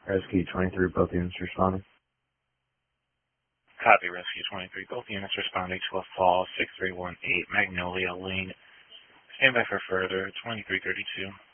Rescue 23, both units responding. Copy, Rescue 23. Both units responding to a fall 6318 Magnolia Lane. Stand by for further 2332.